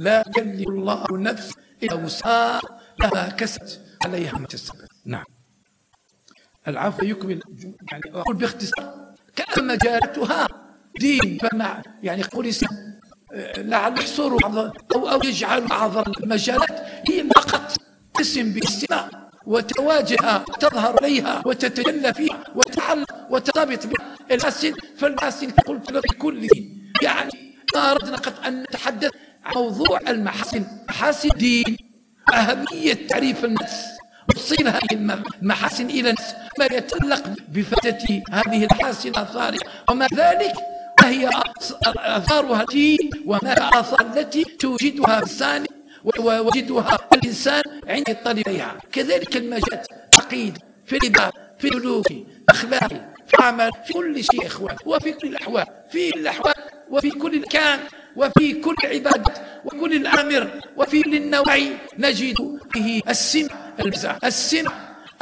لا يكلف الله نفس إلا وسعها لها كسبت عليها ما كسبت. نعم. العفو يكمل، يعني أقول باختصار كأن مجالاتها دين، فمع يعني قول لعل يحصروا أو يجعل بعض المجالات هي فقط تسم باسمها وتواجه تظهر عليها وتتجلى فيها وتتعلق وترتبط بالحسن. فالحسن قلت لك كل دين، يعني ما أردنا قد أن نتحدث عن موضوع المحاسن، محاسن دين، أهمية تعريف النفس وتصيل هذه المحاسن إلى النفس، ما يتعلق بفتة هذه المحاسن آثارها وما ذلك، وهي آثارها التي وما الآثار التي توجدها الإنسان ووجدها الإنسان عند يطلع عليها. كذلك المجالات عقيدة، في العبادة، في السلوك، في الأخلاق، في العمل، في كل شيء إخوان، وفي كل الأحوال، في الأحوال وفي كل المكان وفي كل العبادات وكل الأمر وفي كل النواحي نجد فيه السمة البزع، السمة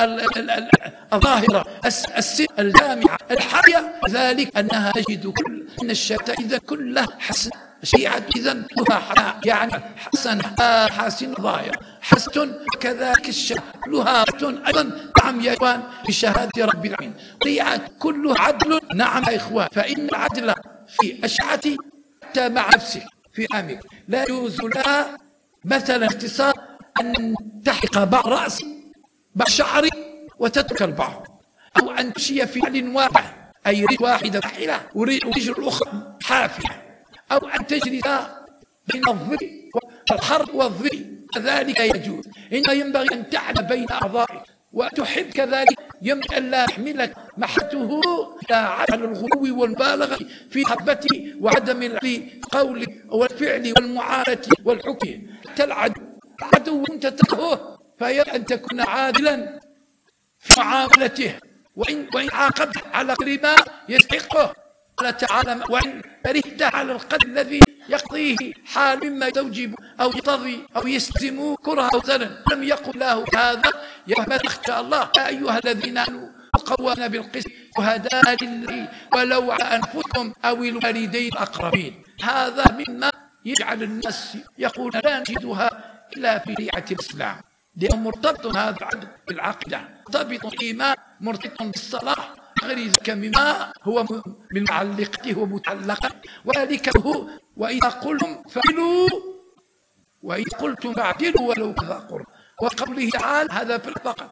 الظاهرة، السمة الجامعة الحية، ذلك أنها تجد كل أن الشتى إذا كلها حسن شيعة إذن لها يعني حسن حسن ظاهرة حسن، كذلك الشهادة كلها أيضا. نعم يا إخوان بشهادة رب العالمين طيعة كلها عدل. نعم يا إخوان، فإن العدل في أشعتي حتى مع نفسه في أمك لا يجوز لها مثلا اختصار أن تحلق بعض رأسي بعض شعري وتترك البعض، أو أن تمشي في فعل واحد، أي رجل واحدة فاحلة ورجل الأخرى حافلة، أو أن تجلس بين الظل والحر والظل، ذلك يجوز. إنما ينبغي أن تعلم بين أعضائك وتحب كذلك، ينبغي أن لا يحملك محته على الغلو والمبالغة في محبته وعدم القول والفعل والمعاملة والحكم. حتى العدو أنت تكرهه فيجب أن تكون عادلا في معاملته، وإن عاقبت على قدر ما يستحقه قال تعالى وإن كرهت على القدر الذي يقضيه حال مما يستوجب أو يقتضي أو يستلزم كره أو زلل. لم يقل له هذا يا من أخشى الله يا أيها الذين آمنوا قوامون بالقسط شهداء لله ولو على أنفسكم أو الوالدين الأقربين. هذا مما يجعل الناس يقول لا نجدها إلا في شريعة الإسلام، لأنه مرتبط هذا بالعقيدة، مرتبط بالإيمان، مرتبط بالصلاح، غير ذلك مما هو من معلقته ومتعلقه. وذلك هو وإذا قلتم فعلوا وإذا قلتم فاعدلوا ولو كذا قرب. وقوله تعالى هذا في البقرة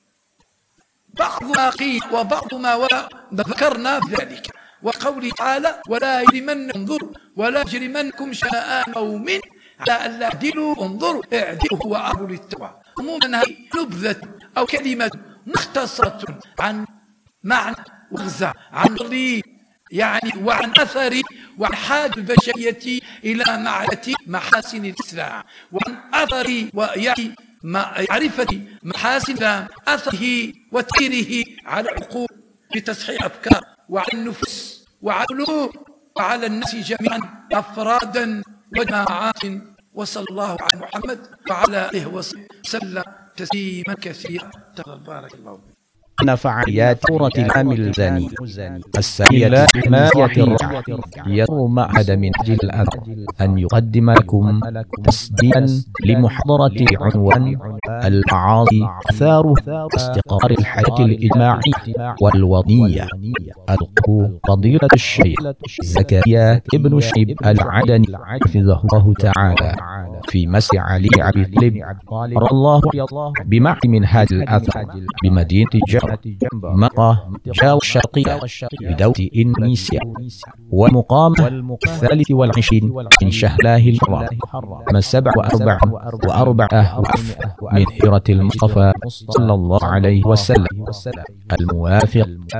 بعض ما قيل وبعض ما ذكرنا في ذلك. وقوله تعالى ولا يجرمنكم شنآن قوم على ألا اعدلوا انظروا اعدلوا هو أقرب للتقوى. عموما هذه نبذة أو كلمة مختصرة عن معنى وغزة عن يعني وعن أثر وعن حاجة البشرية إلى معرفة محاسن الإسلام، وعن أثر ويعني معرفة محاسن الإسلام، أثره وتأثيره على العقول بتصحيح أفكار وعلى النفوس وعلى القلوب وعلى الناس جميعا أفرادا وجماعات. وصلى الله على محمد وعلى آله وسلم تسليما كثيرا. بارك الله فيك. فعاليات دورة العام الزاني السامية إلى حماية الرعاة يسر معهد منهج الأثر أن يقدم لكم تسجيلا لمحاضرة عنوان المعاصي آثار استقرار الحياة الإجتماعية والوطنية. ألقوا فضيلة الشيخ زكريا ابن شعيب العدني حفظه الله تعالى في مسجد علي عبد طالب الله بمعهد منهج الأثر بمدينة جرة مقا جاو الشرقية بدولة إندونيسيا، ومقام 23 من شهر الله الحرام من 47 من هجرة المصطفى صلى الله عليه وسلم الموافق